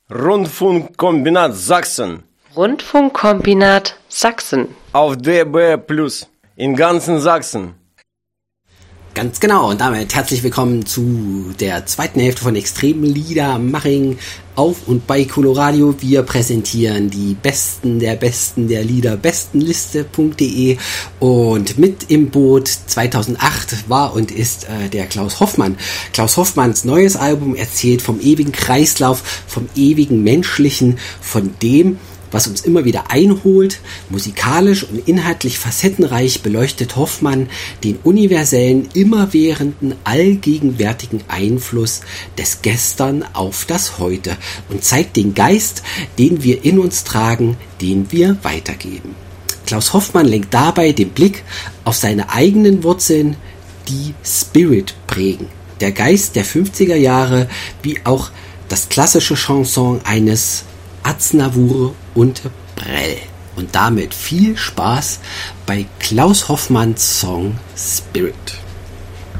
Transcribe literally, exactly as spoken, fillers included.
Rundfunkkombinat Sachsen. Rundfunkkombinat Sachsen. Auf D B Plus. In ganzen Sachsen. Ganz genau, und damit herzlich willkommen zu der zweiten Hälfte von Extremliedermaching auf und bei Coloradio. Wir präsentieren die Besten der Besten der Lieder, bestenliste punkt de, und mit im Boot zweitausendacht war und ist äh, der Klaus Hoffmann. Klaus Hoffmanns neues Album erzählt vom ewigen Kreislauf, vom ewigen Menschlichen, von dem, was uns immer wieder einholt. Musikalisch und inhaltlich facettenreich beleuchtet Hoffmann den universellen, immerwährenden, allgegenwärtigen Einfluss des Gestern auf das Heute und zeigt den Geist, den wir in uns tragen, den wir weitergeben. Klaus Hoffmann lenkt dabei den Blick auf seine eigenen Wurzeln, die Spirit prägen. Der Geist der fünfziger Jahre, wie auch das klassische Chanson eines Aznavour und Brel. Und damit viel Spaß bei Klaus Hoffmanns Song Spirit.